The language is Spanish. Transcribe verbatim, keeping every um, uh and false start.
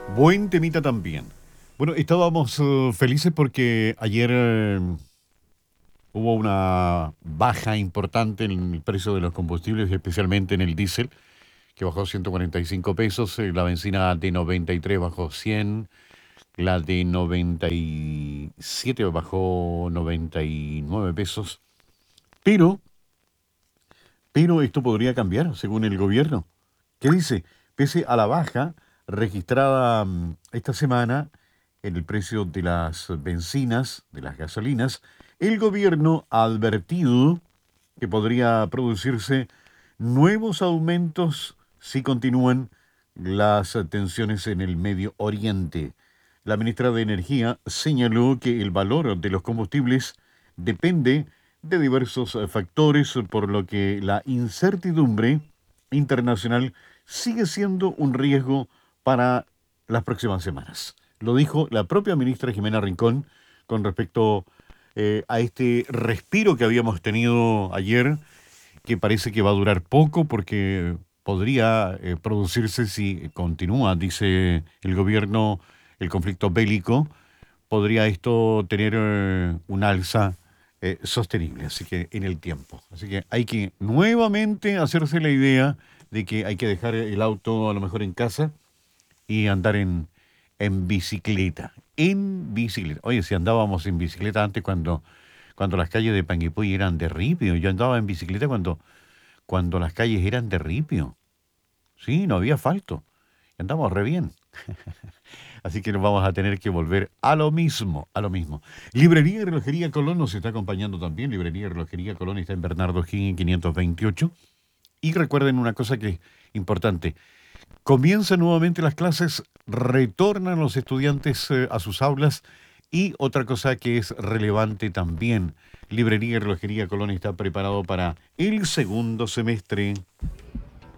Buen temita también. Bueno, estábamos eh, felices porque ayer eh, hubo una baja importante en el precio de los combustibles, especialmente en el diésel, que bajó ciento cuarenta y cinco pesos, eh, la benzina de noventa y tres bajó cien, la de noventa y siete bajó noventa y nueve pesos, pero, pero esto podría cambiar según el gobierno. ¿Qué dice? Pese a la baja registrada mm, esta semana en el precio de las bencinas, de las gasolinas, el gobierno ha advertido que podría producirse nuevos aumentos si continúan las tensiones en el Medio Oriente. La ministra de Energía señaló que el valor de los combustibles depende de diversos eh, factores, por lo que la incertidumbre internacional sigue siendo un riesgo para las próximas semanas. Lo dijo la propia ministra Jimena Rincón con respecto eh, a este respiro que habíamos tenido ayer, que parece que va a durar poco porque podría eh, producirse si continúa, dice el gobierno, el conflicto bélico, podría esto tener eh, un alza eh, sostenible, así que en el tiempo. Así que hay que nuevamente hacerse la idea de que hay que dejar el auto a lo mejor en casa y andar en, en bicicleta. En bicicleta. Oye, si andábamos en bicicleta antes cuando, cuando las calles de Panguipulli eran de ripio. Yo andaba en bicicleta cuando, cuando las calles eran de ripio. Sí, no había asfalto. Y andamos re bien. Así que nos vamos a tener que volver a lo mismo, a lo mismo. Librería y Relojería Colón nos está acompañando también. Librería y Relojería Colón está en Bernardo Higgins quinientos veintiocho. Y recuerden una cosa que es importante. Comienzan nuevamente las clases, retornan los estudiantes eh, a sus aulas y otra cosa que es relevante también, Librería y Relojería Colón está preparado para el segundo semestre.